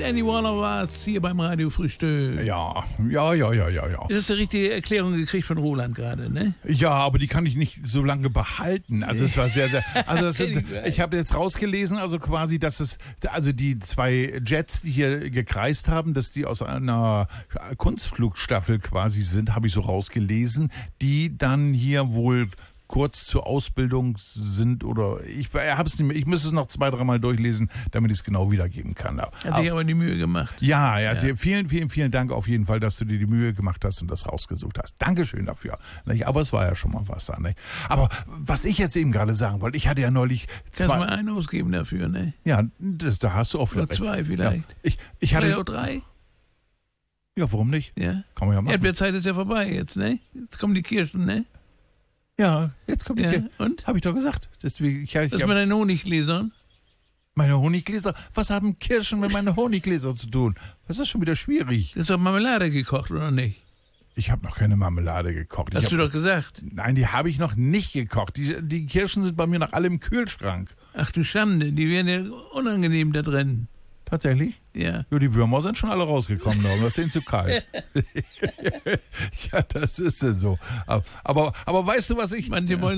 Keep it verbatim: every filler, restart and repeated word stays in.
Andy Warner war es hier beim Radiofrühstück. Ja, ja, ja, ja, ja, ja. Du hast die richtige Erklärung gekriegt von Roland gerade, ne? Ja, aber die kann ich nicht so lange behalten. Also es war sehr, sehr. Also das sind, ich habe jetzt rausgelesen, also quasi, dass es, also die zwei Jets, die hier gekreist haben, dass die aus einer Kunstflugstaffel quasi sind, habe ich so rausgelesen, die dann hier wohl kurz zur Ausbildung sind oder ich habe es nicht mehr, ich müsste es noch zwei, dreimal durchlesen, damit ich es genau wiedergeben kann. Hat sich aber die Mühe gemacht. Ja, ja, also vielen, vielen, vielen Dank auf jeden Fall, dass du dir die Mühe gemacht hast und das rausgesucht hast. Dankeschön dafür. Aber es war ja schon mal was da. Nicht? Aber was ich jetzt eben gerade sagen wollte, ich hatte ja neulich zwei... Kannst du mal einen ausgeben dafür, ne? Ja, das, da hast du auch Oder vielleicht... zwei vielleicht. Ja, ich, ich hatte... Vielleicht auch drei. Ja, warum nicht? Ja. Kann man ja machen. Erdbeerzeit ist ja vorbei jetzt, ne? Jetzt kommen die Kirschen, ne? Ja, jetzt kommt die Ja, Kirche. und? Habe ich doch gesagt. Deswegen, ich, ich, Was hab, mit deinen Honiggläsern? meine Honiggläser? Was haben Kirschen mit meinen Honiggläsern zu tun? Das ist schon wieder schwierig. Du hast doch Marmelade gekocht, oder nicht? Ich habe noch keine Marmelade gekocht. Hast ich du hab, doch gesagt. Nein, die habe ich noch nicht gekocht. Die, die Kirschen sind bei mir noch alle im Kühlschrank. Ach du Schande, die werden ja unangenehm da drin. Tatsächlich? Ja. Ja, die Würmer sind schon alle rausgekommen, das ist denen zu kalt. Ja, das ist denn so. Aber, aber, aber weißt du, was ich... Manche wollen